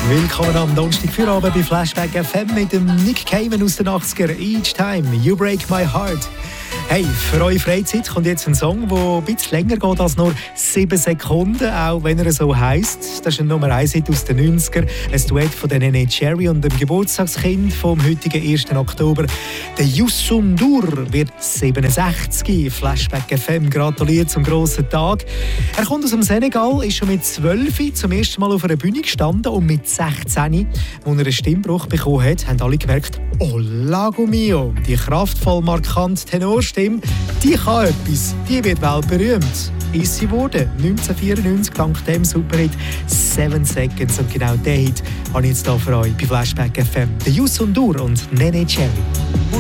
Willkommen am Donnerstag für Abend bei Flashback FM mit dem Nick Cayman aus den 80er. Each time you break my heart. Hey, für eure Freizeit kommt jetzt ein Song, der ein bisschen länger geht als nur 7 Sekunden, auch wenn er so heisst. Das ist ein Nummer 1 Hit aus den 90er. Ein Duett von der Nene Cherry und dem Geburtstagskind vom heutigen 1. Oktober. Der Youssou N'Dour wird 67. Flashback FM gratuliert zum grossen Tag. Er kommt aus dem Senegal, ist schon mit 12 zum ersten Mal auf einer Bühne gestanden und mit 16, als er einen Stimmbruch bekommen hat, haben alle gemerkt, oh lago mio, die kraftvoll markante Tenorstimme, die kann etwas, die wird weltberühmt. Ist sie geworden, 1994 dank dem Superhit 7 Seconds. Und genau den Hit habe ich jetzt hier für euch bei Flashback FM. Der Youssou N'Dour und Nene Cherry.